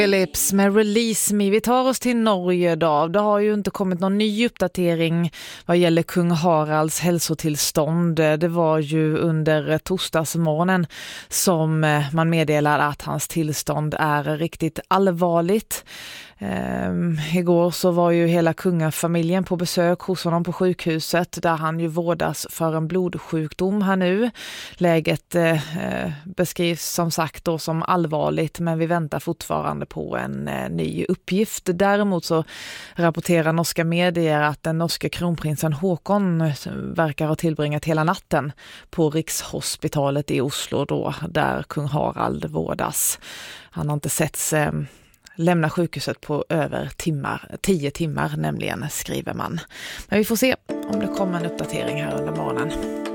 Philips med Release Me. Vi tar oss till Norge då. Det har ju inte kommit någon ny uppdatering vad gäller kung Haralds hälsotillstånd. Det var ju under torsdagsmorgonen som man meddelar att hans tillstånd är riktigt allvarligt. Igår så var ju hela kungafamiljen på besök hos honom på sjukhuset där han ju vårdas för en blodsjukdom här nu. Läget beskrivs som sagt då som allvarligt, men vi väntar fortfarande på en ny uppgift. Däremot så rapporterar norska medier att den norska kronprinsen Håkon verkar ha tillbringat hela natten på Rikshospitalet i Oslo då, där kung Harald vårdas. Han har inte setts lämna sjukhuset på över 10 timmar nämligen, skriver man. Men vi får se om det kommer en uppdatering här under morgonen.